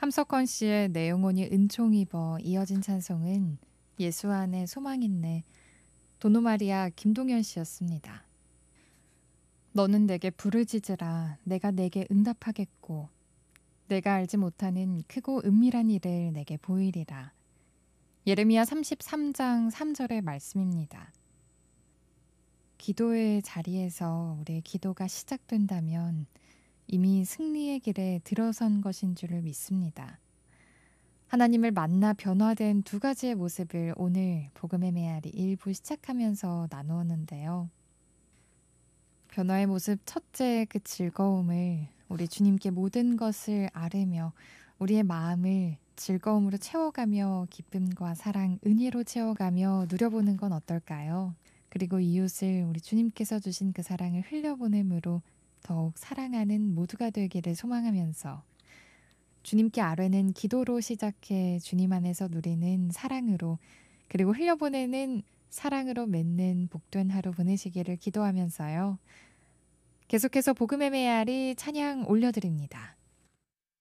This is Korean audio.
함석헌 씨의 내 영혼이 은총 입어 이어진 찬송은 예수 안에 소망 있네 도노마리아 김동현 씨였습니다. 너는 내게 부르짖으라 내가 내게 응답하겠고 내가 알지 못하는 크고 은밀한 일을 내게 보이리라. 예레미야 33장 3절의 말씀입니다. 기도의 자리에서 우리의 기도가 시작된다면 이미 승리의 길에 들어선 것인 줄을 믿습니다. 하나님을 만나 변화된 두 가지의 모습을 오늘 복음의 메아리 1부 시작하면서 나누었는데요. 변화의 모습 첫째 그 즐거움을 우리 주님께 모든 것을 아뢰며 우리의 마음을 즐거움으로 채워가며 기쁨과 사랑, 은혜로 채워가며 누려보는 건 어떨까요? 그리고 이웃을 우리 주님께서 주신 그 사랑을 흘려보냄으로 더욱 사랑하는 모두가 되기를 소망하면서 주님께 아뢰는 기도로 시작해 주님 안에서 누리는 사랑으로 그리고 흘려보내는 사랑으로 맺는 복된 하루 보내시기를 기도하면서요. 계속해서 복음의 메아리 찬양 올려드립니다.